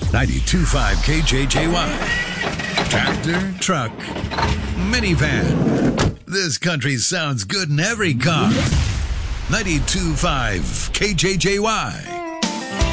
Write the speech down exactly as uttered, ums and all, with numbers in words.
ninety-two point five K J J Y. Tractor, truck, minivan. This country sounds good in every car. ninety-two point five K J J Y.